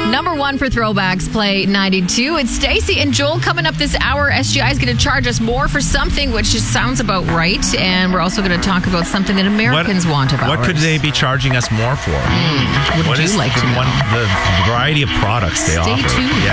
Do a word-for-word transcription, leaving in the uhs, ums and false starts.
Number one for throwbacks, play ninety-two. It's Stacey and Joel coming up this hour. S G I is going to charge us more for something, which just sounds about right. And we're also going to talk about something that Americans what, want of What ours. could they be charging us more for? Mm. What what would is you like the, to know? one, the variety of products they Stay offer? tuned. Yeah.